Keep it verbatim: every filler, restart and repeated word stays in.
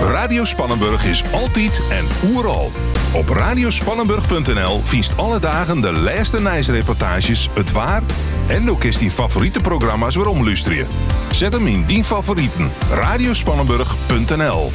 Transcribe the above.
Radio Spannenburg is altijd en oeral. Op radiospannenburg punt n l viest alle dagen de laatste nieuwsreportages, het waar en ook is die favoriete programma's waarom luisteren. Zet hem in die favorieten. radiospannenburg punt n l